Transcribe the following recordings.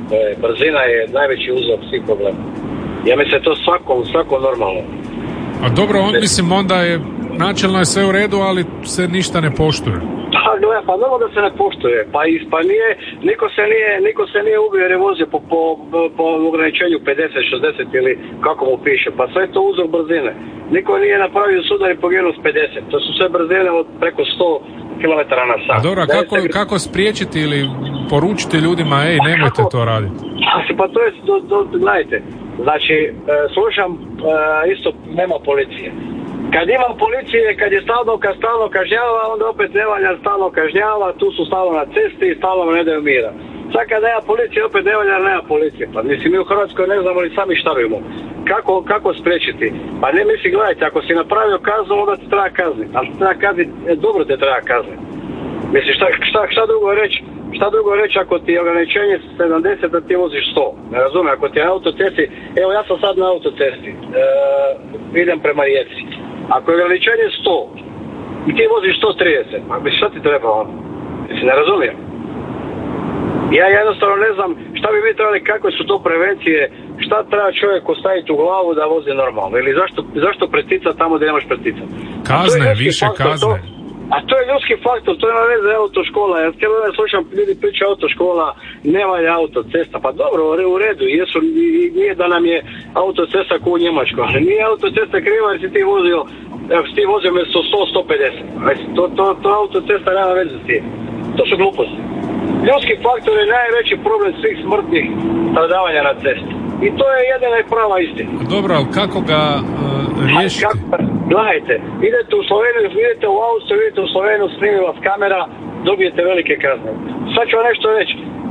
Brzina je najveći uzrok svih problema. Ja mislim to svakom normalno. A dobro, mislim onda je načelno je sve u redu, ali se ništa ne poštuje. Pa normalno da se ne poštuje. Pa nije, niko se nije ubio jer je vozio po ograničenju 50, 60 ili kako mu piše. Pa sve je to uzrok brzine. Niko nije napravio sudar i poginuo s 50. To su sve brzine od preko 100 km/h. A dobro, kako spriječiti ili poručiti ljudima, nemojte to raditi? Pa to je, gledajte, znači, slušam, isto nema policije. Kad ima policije, kad je stalno kažnjava, onda opet ne valja, stalno kažnjava, tu su stalno na cesti i stalno ne daju mira. Sad kad nema policije, opet ne valja, nema policije. Pa mislim, mi u Hrvatskoj ne znamo ni sami šta bimo. Kako spriječiti? Pa ne mislim, gledajte, ako si napravio kaznu, onda te treba kazniti. Ali treba kazniti, dobro te treba kazniti. Mislim, šta drugo reći ako ti je ograničenje 70 da ti voziš 100? Ne razumijem, ako ti je na autocesti, evo ja sam sad na autocesti, idem prema Rijeci. Ako je ograničenje 100 i ti voziš 130, a mislim, šta ti treba ono? Mislim, ne razumijem. Ja jednostavno ne znam šta bi mi trebali, kakve su to prevencije, šta treba čovjeku staviti u glavu da vozi normalno, ili zašto preticati tamo gdje nemaš preticati. Kazne, više kazne. A to je ljudski faktor, to je na veze autoškola. Ja cijelo dan slušam ljudi pričaju autoškola, nema je autocesta. Pa dobro, u redu, nije da nam je autocesta kao u Njemačkoj, ali nije autocesta kriva jer si ti vozio mjesto 100-150. To autocesta nema veze s tim. To su gluposti. Ljudski faktor je najveći problem svih smrtnih stradavanja na cesti. I to je jedina i prava istina. Dobro, ali kako ga riješiti? Gledajte, idete u Sloveniju, idete u Austriju, idete u Sloveniju, snimi vas kamera, dobijete velike kazne. Sad ću vam nešto reći.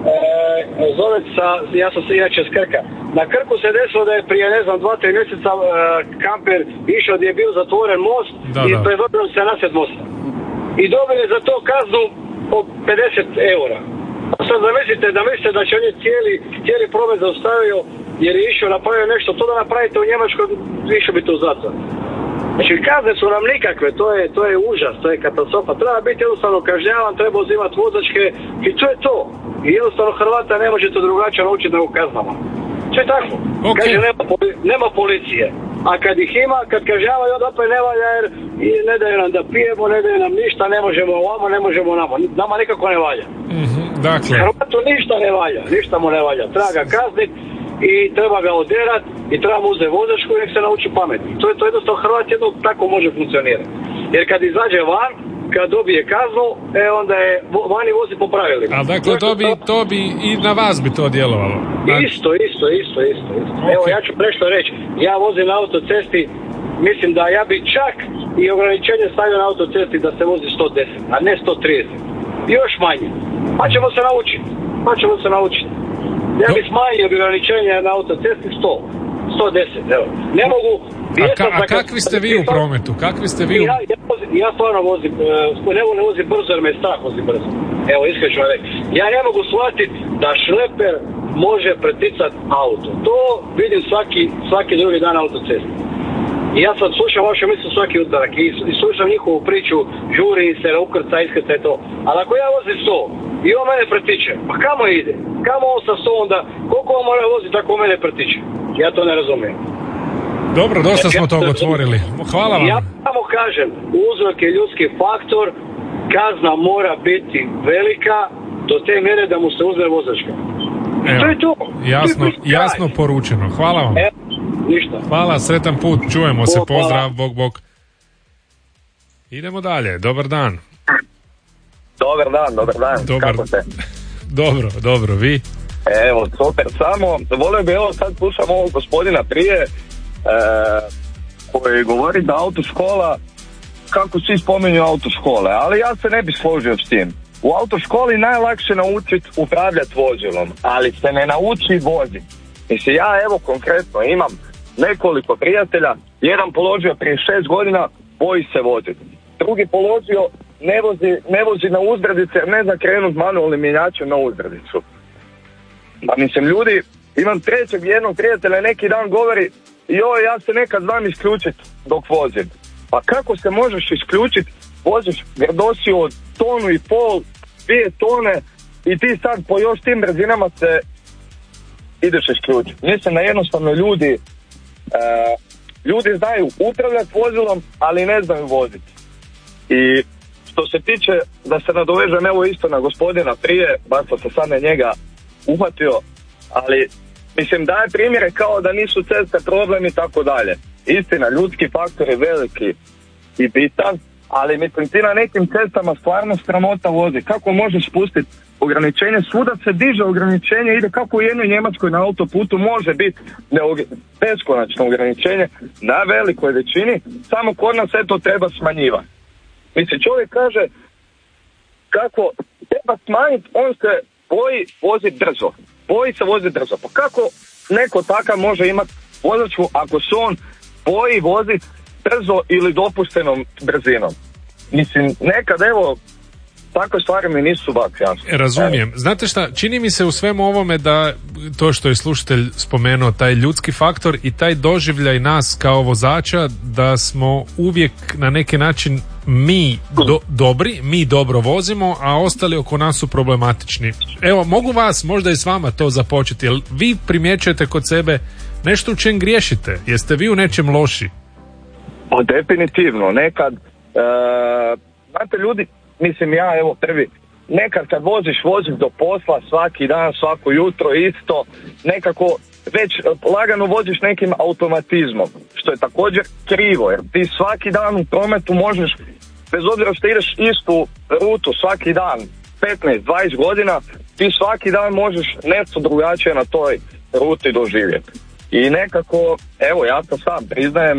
Ja sam se inače s Krka. Na Krku se desilo da je prije, 2-3 mjeseca kamper išao gdje je bio zatvoren most i predvodio se nasred mosta. I dobili za to kaznu od 50 eura. A sad zamislite da će on je cijeli promet zaustavio jer je išao napravio nešto. To da napravite u Njemačkoj, išao bi to u zatvor. Znači, kazne su nam nikakve, to je užas, to je katastrofa. Treba biti jednostavno kažnjavan, treba uzimati vozačke i to je to. I jednostavno Hrvata ne možete drugačije naučiti nego kaznama. To je tako. Okay. Kaže, nema policije. A kad ih ima, kad kažnjavaju, onda opet ne valja jer ne daju nam da pijemo, ne daju nam ništa, ne možemo ovamo, ne možemo namo. Nama nikako ne valja. Dakle. Hrvatu ništa mu ne valja. Treba ga kazniti i treba ga oderat i treba mu uzeti vozačku i nek se nauči pameti. To je jednostavno Hrvat jedno tako može funkcionirati. Jer kad izađe van, kad dobije kaznu, onda je vani vozi po pravilima. A dakle, to bi i na vas bi to djelovalo. Isto. Okay. Evo, ja ću nešto reći. Ja vozim na autocesti, mislim da ja bi čak i ograničenje stavio na autocesti da se vozi 110, a ne 130. Još manje. Pa ćemo se naučiti. Ja bi smanjio ograničenje na autocesti 110, evo. Ne mogu... A kakvi ste vi u prometu? Ja stvarno vozim, ne vozim brzo jer me je strah vozim brzo. Evo, iskreno ću vam reći. Ja ne mogu shvatiti da šleper može preticati auto. To vidim svaki drugi dan na autocesti. I ja sad slušam vašu mislu svaki utorak i slušam njihovu priču, žuri se, ukrca, iskrca i to. Ali ako ja vozim 100 i on mene pretiče, pa kamo ide? Kamo on sa 100 onda? Koliko on mora voziti ako mene pretiče? Ja to ne razumijem. Dobro, dosta smo toga otvorili. Hvala vam. Ja samo kažem, uzrok je ljudski faktor, kazna mora biti velika do te mjere da mu se uzme vozačka. Evo, to je to. Jasno poručeno. Hvala vam. Ništa. Hvala, sretan put. Čujemo se. Pozdrav, bog. Idemo dalje. Dobar dan. Dobar dan. Kako ste? Dobro, vi? Evo, super. Samo, volio bi, sad slušam ovog gospodina prije, koji govori da autoškola, kako svi spominju autoškole, ali ja se ne bi složio s tim. U autoškoli najlakše naučiti upravljati vozilom, ali se ne nauči voziti. Mislim, ja evo konkretno imam nekoliko prijatelja, jedan položio prije 6 godina, boji se voziti. Drugi položio, ne vozi na uzbrdice jer ne zna krenuti manualnim mjenjačem na uzbrdicu. Pa mislim, ljudi, imam jednog prijatelja, neki dan govori, ja se nekad znam isključiti dok vozim. Pa kako se možeš isključiti? Voziš grdosiju od 1,5 tone, 2 tone i ti sad po još tim brzinama se ideš isključiti. Mislim da jednostavno ljudi znaju upravljati vozilom, ali ne znaju voziti. I što se tiče, da se nadovežem evo isto na gospodina prije, baš sam se sad na njega uhvatio, ali mislim daje primjere kao da nisu ceste problem i tako dalje. Istina, ljudski faktor je veliki i bitan, ali mislim ti na nekim cestama stvarno sramota vozi. Kako možeš spustiti ograničenje? Svuda se diže ograničenje, ide kako u jednoj Njemačkoj na autoputu može biti beskonačno ograničenje na velikoj većini, samo kod nas to treba smanjivati. Mislim, čovjek kaže kako treba smanjiti, on se boji voziti brzo. Boji se voziti brzo. Pa kako neko takav može imati vozačku ako se on boji voziti brzo ili dopuštenom brzinom? Mislim, nekad evo, takve stvari mi nisu baš jasne. Razumijem. Znate šta, čini mi se u svemu ovome da to što je slušatelj spomenuo, taj ljudski faktor i taj doživljaj nas kao vozača, da smo uvijek na neki način mi dobri, mi dobro vozimo, a ostali oko nas su problematični. Evo, mogu vas možda i s vama to započeti, jer vi primjećujete kod sebe nešto u čem griješite? Jeste vi u nečem loši? Pa definitivno, nekad znate ljudi, mislim ja evo prvi, nekad kad voziš do posla svaki dan, svako jutro isto, nekako već lagano voziš nekim automatizmom, što je također krivo, jer ti svaki dan u prometu možeš, bez obzira što ideš istu rutu svaki dan, 15-20 godina, ti svaki dan možeš nešto drugačije na toj ruti doživjeti. I nekako, evo ja to sam priznajem,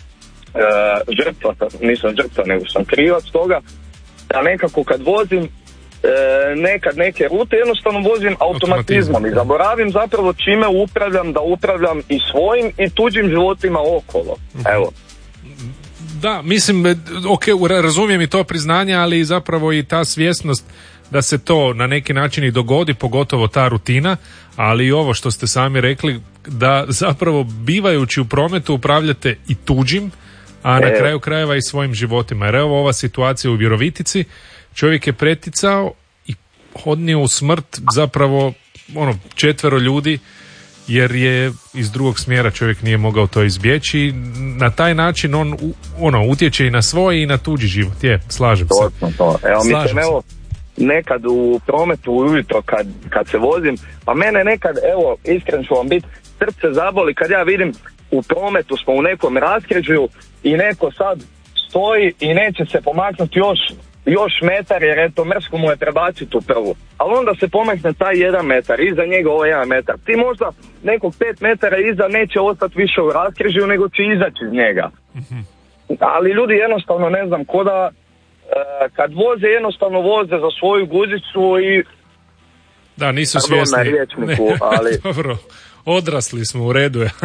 žrtva, nisam žrtva nego sam krivac toga, da nekako kad vozim nekad neke rute jednostavno vozim automatizmom i zaboravim zapravo čime upravljam, da upravljam i svojim i tuđim životima okolo. Evo. Da, mislim, ok, razumijem i to priznanje, ali zapravo i ta svjesnost da se to na neki način i dogodi, pogotovo ta rutina, ali i ovo što ste sami rekli, da zapravo bivajući u prometu upravljate i tuđim, a na kraju krajeva i svojim životima. Jer evo ova situacija u Virovitici, čovjek je preticao i odnio u smrt zapravo 4 ljudi, jer je iz drugog smjera čovjek nije mogao to izbjeći. Na taj način on utječe i na svoj i na tuđi život. Slažem se. Točno to. Evo, mislim, evo, nekad u prometu ujutro kad se vozim, pa mene nekad, evo, iskren ću vam biti, srce zaboli kad ja vidim u prometu smo u nekom raskrižju i neko sad stoji i neće se pomaknuti još metar, jer eto mrsko mu je prebaciti u prvu. Ali onda se pomakne taj 1 metar, iza njega ovaj 1 metar. Ti možda nekog 5 metara iza neće ostati više u raskrižju, nego će izaći iz njega. Ali ljudi jednostavno, ne znam, ko da kad voze, jednostavno voze za svoju guzicu i... Da, nisu svjesni. Ali... Dobro. Odrasli smo, u redu je,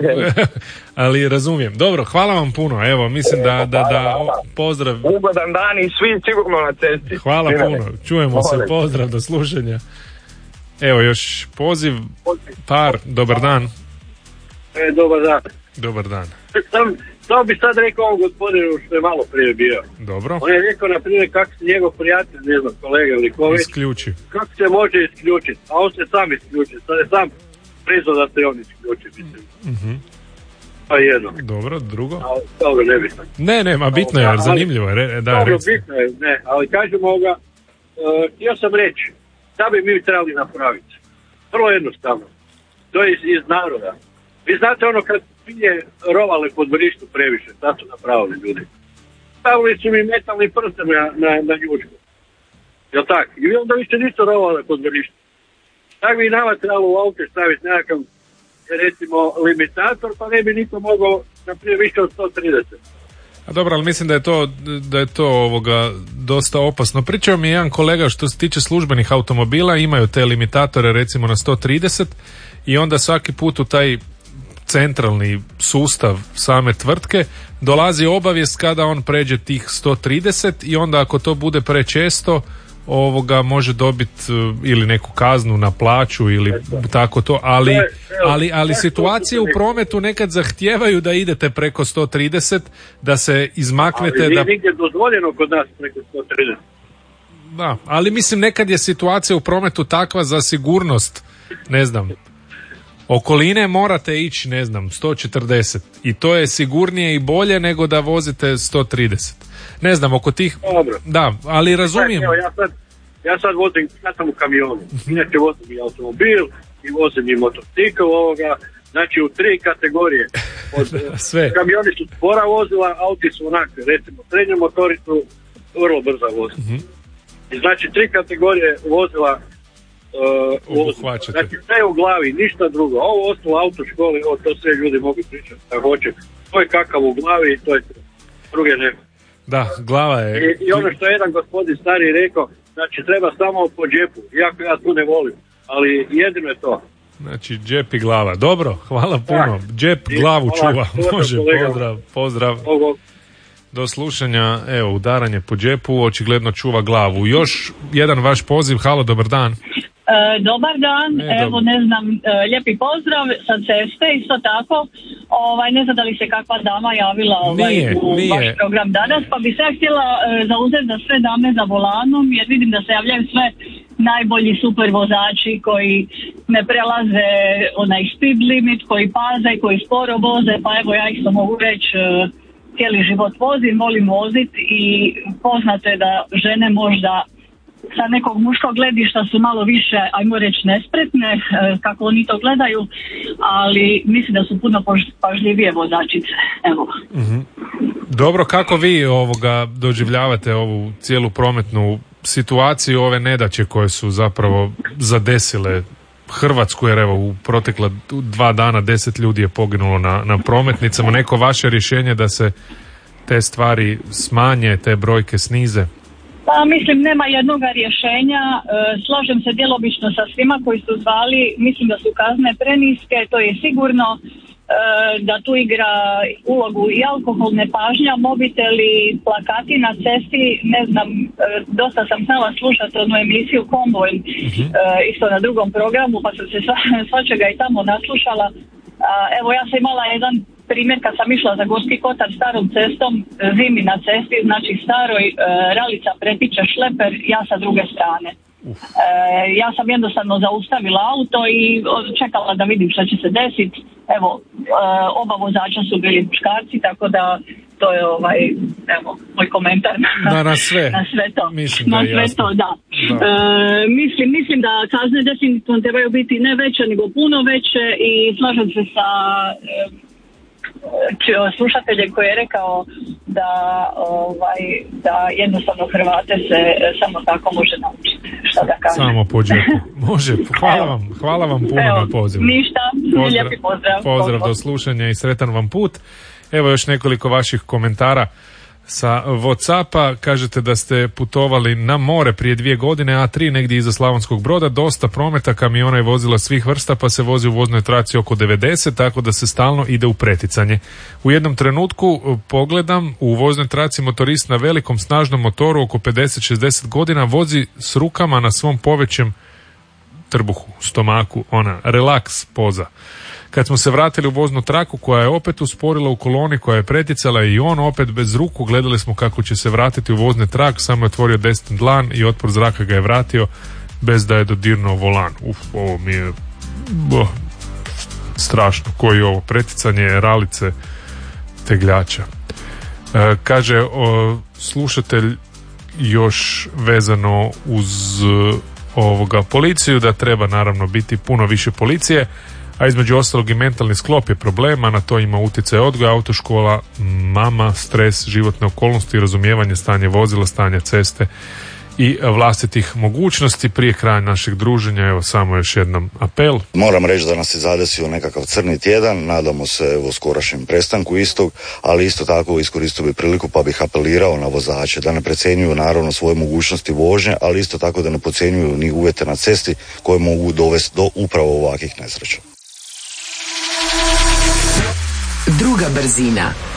ali razumijem. Dobro, hvala vam puno, evo, mislim da pozdrav. Ugodan dan i svi sigurno na cesti. Hvala puno, čujemo se, pozdrav, do slušanja. Evo još poziv, par, dobar dan. Dobar dan. Dobar dan. Samo bi sad rekao ovom gospodinu što je malo prije bio. Dobro. On je rekao, na primjer, kako se njegov prijatelj, ne znam, kolega Liković, isključi. Kako se može isključiti, a on se sam isključi, sad je sam priznao da se on isključi, mislim. Pa jedno. Dobro, drugo? Dobro, nebitno. Ne, ma bitno je, zanimljivo je. Dobro, bitno je, ne, ali kažemo ga, htio sam reći, da bi mi trebali napraviti. Vrlo jednostavno. To je iz naroda. Vi znate ono kad pije rovale pod vrištu previše, sad su napravili ljudi. Stavili su mi metalni prsten na ljučku. Jel' tak? I onda više nisu rovale pod vrištu. Tako bi nama trebalo u auto staviti nekakav, recimo, limitator, pa ne bi niko mogao naprijed više od 130. A dobro, ali mislim da je to dosta opasno. Pričao mi jedan kolega što se tiče službenih automobila, imaju te limitatore recimo na 130 i onda svaki put u taj centralni sustav same tvrtke dolazi obavijest kada on pređe tih 130 i onda ako to bude prečesto može dobiti ili neku kaznu na plaću ili tako to, ali situacije u prometu nekad zahtijevaju da idete preko 130, da se izmaknete. Ali nije nigdje dozvoljeno kod nas preko 130. Da, ali mislim nekad je situacija u prometu takva za sigurnost, ne znam, okoline morate ići, ne znam, 140 i to je sigurnije i bolje nego da vozite 130. Ne znam, oko tih... Dobro. Da, ali razumijem. Evo, ja sad vozim, ja sam u kamionu. Inače vozim i automobil i vozim i motocikl ovoga. Znači u 3 kategorije. Sve. Kamioni su spora vozila, auti su onakve, recimo srednje motori su vrlo brza vozila. Mm-hmm. I znači 3 kategorije vozila obuhvaćate. Znači sve u glavi, ništa drugo. Ovo ostalo autoškole, to sve ljudi mogu pričati da hoće. To je kakav u glavi i to je druge neko. Da, glava je... I ono što je jedan gospodin stari rekao, znači treba samo po džepu, iako ja tu ne volim, ali jedino je to. Znači džep i glava. Dobro, hvala puno. Džep glavu čuva. Može, pozdrav. Do slušanja, evo, udaranje po džepu očigledno čuva glavu. Još jedan vaš poziv, halo, dobar dan. Dobar dan, evo ne znam, lijepi pozdrav sa ceste, isto tako, ne znam da li se kakva dama javila u vaš program danas, pa bi se htjela zauzeti za sve dame za volanom, jer vidim da se javljaju sve najbolji super vozači koji ne prelaze onaj speed limit, koji paze, koji sporo voze, pa evo ja isto mogu reći, cijeli život vozim, volim voziti i poznato je da žene možda sa nekog muškog gledišta su malo više, ajmo reći, nespretne, kako oni to gledaju, ali mislim da su puno pažljivije vozačice. Evo. Mm-hmm. Dobro, kako vi doživljavate ovu cijelu prometnu situaciju, ove nedaće koje su zapravo zadesile Hrvatsku, jer evo u protekla 2 dana 10 ljudi je poginulo na prometnicama. Neko vaše rješenje da se te stvari smanje, te brojke snize? Pa mislim nema jednoga rješenja, slažem se djelomično sa svima koji su zvali, mislim da su kazne preniske, to je sigurno, da tu igra ulogu i alkohol, nepažnja, mobiteli, plakati na cesti, ne znam, dosta sam znala slušati onu emisiju Konvoj, isto na drugom programu, pa sam se svačega i tamo naslušala. Evo ja sam imala jedan primjer kad sam išla za Gorski Kotar starom cestom, zimi na cesti, znači staroj, ralica pretiče šleper, ja sa druge strane. Ja sam jednostavno zaustavila auto i čekala da vidim šta će se desiti. Evo, oba vozača su bili muškarci, tako da to je moj komentar na sve. Na sve to. Mislim da je jasno. To, da. Mislim da kazne definitivno trebaju biti ne veće nego puno veće i slažem se sa slušateljem koji je rekao da jednostavno Hrvate se samo tako može naučiti. Šta da kažem? Samo po džepu. Može. Hvala vam puno na pozivu. Ništa. Lijepi pozdrav. Pozdrav, do slušanja i sretan vam put. Evo još nekoliko vaših komentara sa Whatsappa. Kažete da ste putovali na more prije 2 godine, A3 negdje iza Slavonskog Broda, dosta prometa, kamiona i vozila svih vrsta, pa se vozi u voznoj traci oko 90, tako da se stalno ide u preticanje. U jednom trenutku pogledam, u voznoj traci motorist na velikom snažnom motoru oko 50-60 godina vozi s rukama na svom povećem trbuhu, stomaku, relaks poza. Kad smo se vratili u voznu traku koja je opet usporila u koloni koja je preticala i on opet bez ruku, gledali smo kako će se vratiti u vozni trak, samo je otvorio desni dlan i otpor zraka ga je vratio bez da je dodirnuo volan. Ovo mi je strašno. Koji je ovo preticanje ralice tegljača. Kaže slušatelj još vezano uz policiju, da treba naravno biti puno više policije, a između ostalog i mentalni sklop je problema, na to ima utjecaj odgoj, autoškola, mama, stres, životne okolnosti, razumijevanje stanja vozila, stanja ceste i vlastitih mogućnosti. Prije kraja našeg druženja, evo samo još jednom apel. Moram reći da nas je zadesio nekakav crni tjedan, nadamo se skorašnjem prestanku istog, ali isto tako iskoristio bi priliku pa bih apelirao na vozače da ne precjenjuju naravno svoje mogućnosti vožnje, ali isto tako da ne podcjenjuju ni uvjete na cesti koje mogu dovesti do upravo ovakvih nesreća. Druga brzina.